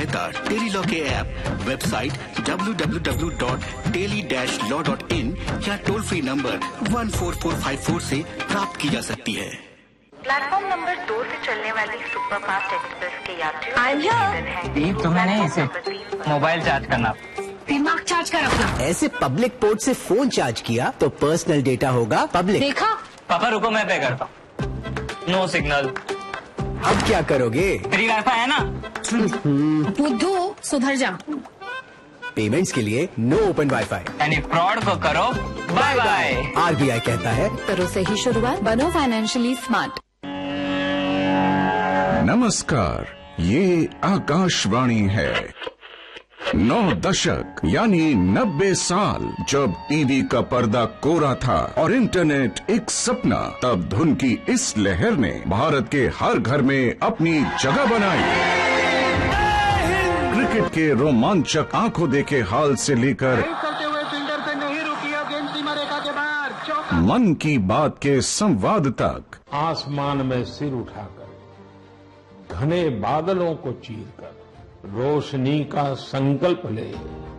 सहायता टेलीलॉ के app, website www.teli-law.in या टोल फ्री नंबर 14454 से प्राप्त की जा सकती है। प्लेटफॉर्म नंबर 2 से चलने वाली सुपरफास्ट एक्सप्रेस के यात्रियों तुम्हें नहीं, इसे मोबाइल चार्ज करना, दिमाग चार्ज कर अपना। ऐसे पब्लिक पोर्ट से फोन चार्ज किया तो पर्सनल डेटा होगा पब्लिक। देखा? पापा रुको, मैं पे करता हूँ। No signal. अब क्या करोगे? फ्री वाईफाई है ना। बुद्धू सुधर जा। पेमेंट्स के लिए नो ओपन वाईफाई। यानी फ्रॉड को करो बाय बाय। RBI कहता है करो सही शुरुआत, बनो फाइनेंशियली स्मार्ट। नमस्कार, ये आकाशवाणी है। 9 दशक यानी 90 साल जब टीवी का पर्दा कोरा था और इंटरनेट एक सपना, तब धुन की इस लहर ने भारत के हर घर में अपनी जगह बनाई। क्रिकेट के रोमांचक आंखों देखे हाल से लेकर मन की बात के संवाद तक, आसमान में सिर उठाकर, घने बादलों को चीरकर रोशनी का संकल्प ले